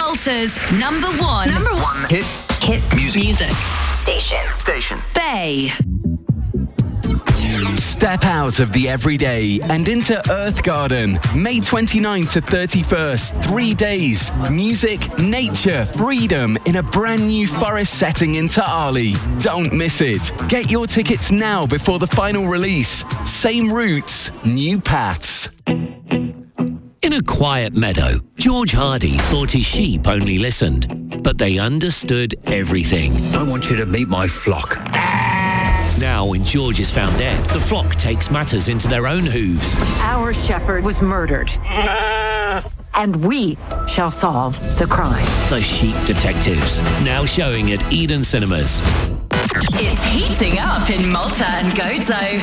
Malta's number one hit music station. Bay. Step out of the everyday and into Earth Garden. May 29th to 31st, 3 days. Music, nature, freedom in a brand new forest setting in Ta'ali. Don't miss it. Get your tickets now before the final release. Same routes, new paths. In a quiet meadow, George Hardy thought his sheep only listened, but they understood everything. I want you to meet my flock. Now, when George is found dead, the flock takes matters into their own hooves. Our shepherd was murdered, and we shall solve the crime. The Sheep Detectives, now showing at Eden Cinemas. It's heating up in Malta and Gozo.